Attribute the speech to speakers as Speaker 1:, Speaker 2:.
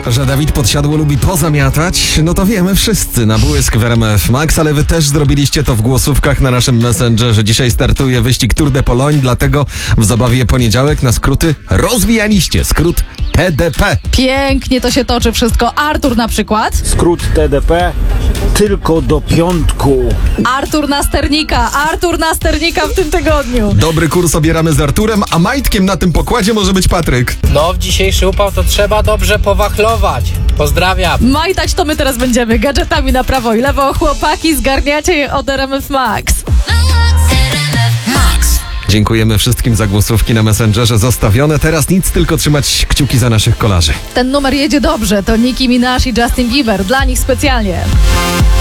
Speaker 1: Że Dawid Podsiadło lubi pozamiatać, no to wiemy wszyscy na błysk w RMF Max, ale wy też zrobiliście to w głosówkach na naszym Messengerze. Dzisiaj startuje wyścig Tour de Pologne, dlatego w zabawie poniedziałek na skróty rozwijaliście skrót TDP.
Speaker 2: Pięknie to się toczy wszystko. Artur na przykład.
Speaker 3: Skrót TDP tylko do piątku.
Speaker 2: Artur Nasternika w tym tygodniu.
Speaker 1: Dobry kurs obieramy z Arturem, a majtkiem na tym pokładzie może być Patryk.
Speaker 4: No, w dzisiejszy upał to trzeba dobrze powachlować. Pozdrawiam.
Speaker 2: Majtać to my teraz będziemy gadżetami na prawo i lewo. Chłopaki, zgarniacie je od RMF Max.
Speaker 1: Dziękujemy wszystkim za głosówki na Messengerze zostawione. Teraz nic, tylko trzymać kciuki za naszych kolarzy.
Speaker 2: Ten numer jedzie dobrze. To Nicki Minaj i Justin Bieber. Dla nich specjalnie.